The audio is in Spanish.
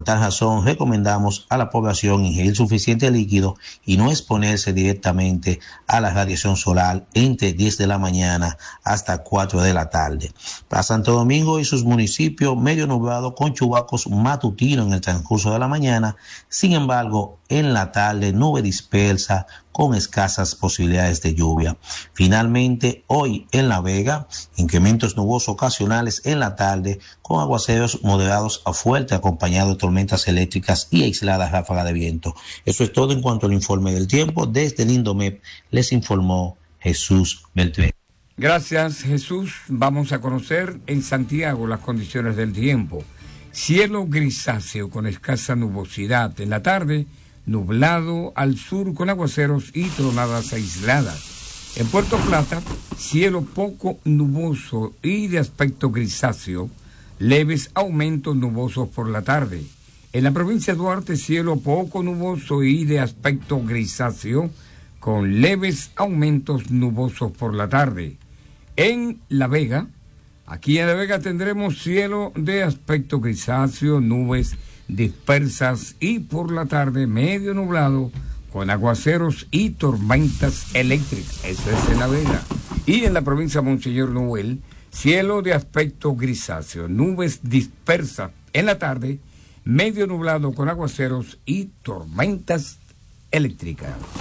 tal razón recomendamos a la población ingerir suficiente líquido y no exponerse directamente a la radiación solar entre 10 de la mañana hasta 4 de la tarde. Para Santo Domingo y sus municipios, medio nublado con chubascos matutinos en el transcurso de la mañana. Sin embargo, en la tarde, nube dispersa con escasas posibilidades de lluvia. Finalmente, hoy en La Vega, incrementos nubosos ocasionales en la tarde con aguaceros moderados a fuerte acompañados de tormentas eléctricas y aisladas ráfagas de viento. Eso es todo en cuanto al informe del tiempo. Desde el Indomep les informó Jesús Beltrán. Gracias, Jesús. Vamos a conocer en Santiago las condiciones del tiempo. Cielo grisáceo con escasa nubosidad en la tarde, nublado al sur con aguaceros y tronadas aisladas. En Puerto Plata, cielo poco nuboso y de aspecto grisáceo, leves aumentos nubosos por la tarde. En la provincia de Duarte, cielo poco nuboso y de aspecto grisáceo, con leves aumentos nubosos por la tarde. En La Vega, aquí en La Vega tendremos cielo de aspecto grisáceo, nubes dispersas y por la tarde medio nublado con aguaceros y tormentas eléctricas. Eso es en La Vega. Y en la provincia de Monseñor Noel, cielo de aspecto grisáceo, nubes dispersas en la tarde, medio nublado con aguaceros y tormentas eléctricas.